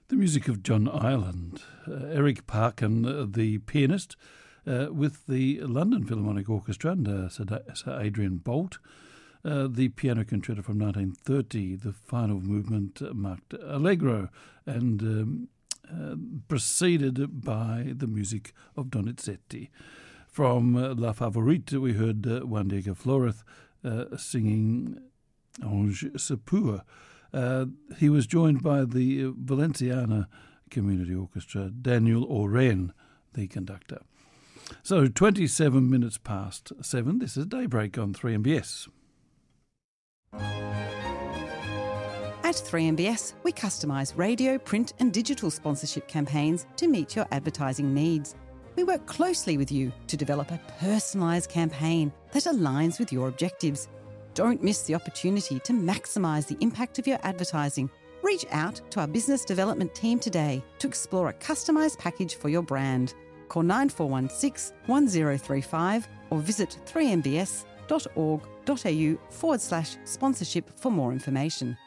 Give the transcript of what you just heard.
The music of John Ireland, Eric Parkin, the pianist, with the London Philharmonic Orchestra under Sir Adrian Boult. The piano concerto from 1930, the final movement marked Allegro, and preceded by the music of Donizetti. From La Favorite, we heard Juan Diego Flórez singing Ange se pur. He was joined by the Valenciana Community Orchestra, Daniel Oren, the conductor. So 27 minutes past 7, this is Daybreak on 3MBS. At 3MBS, we customise radio, print and digital sponsorship campaigns to meet your advertising needs. We work closely with you to develop a personalised campaign that aligns with your objectives. Don't miss the opportunity to maximise the impact of your advertising. Reach out to our business development team today to explore a customised package for your brand. Call 9416 1035 or visit 3mbs.org.au/sponsorship for more information.